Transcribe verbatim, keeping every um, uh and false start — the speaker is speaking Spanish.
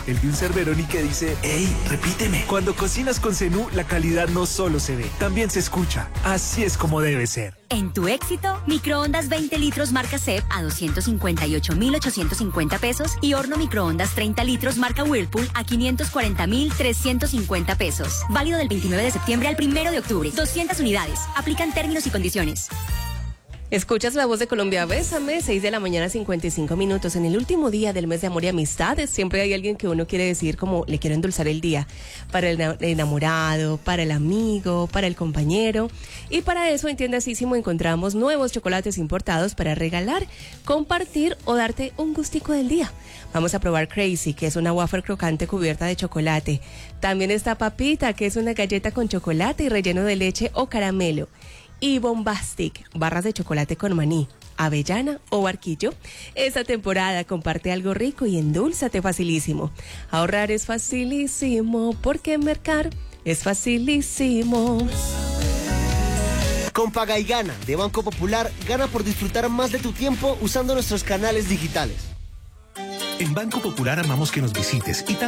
el de un Cerberoni que dice, ¡Ey, repíteme! Cuando cocinas con Zenú, la calidad no solo se ve, también se escucha. Así es como debe ser. En tu éxito, microondas veinte litros marca C E P a doscientos cincuenta y ocho mil ochocientos cincuenta pesos y horno microondas treinta litros marca Whirlpool a quinientos cuarenta mil trescientos cincuenta pesos. Válido del veintinueve de septiembre al primero de octubre. doscientas unidades. Aplican términos y condiciones. Escuchas La Voz de Colombia, Bésame, seis de la mañana, cincuenta y cinco minutos. En el último día del mes de amor y amistades, siempre hay alguien que uno quiere decir como le quiero endulzar el día. Para el enamorado, para el amigo, para el compañero. Y para eso en Tiendasísimo encontramos nuevos chocolates importados para regalar, compartir o darte un gustico del día. Vamos a probar Crazy, que es una wafer crocante cubierta de chocolate. También está Papita, que es una galleta con chocolate y relleno de leche o caramelo. Y Bombastic, barras de chocolate con maní, avellana o barquillo. Esta temporada comparte algo rico y endúlzate facilísimo. Ahorrar es facilísimo, porque mercar es facilísimo. Con Paga y Gana de Banco Popular, gana por disfrutar más de tu tiempo usando nuestros canales digitales. En Banco Popular amamos que nos visites y también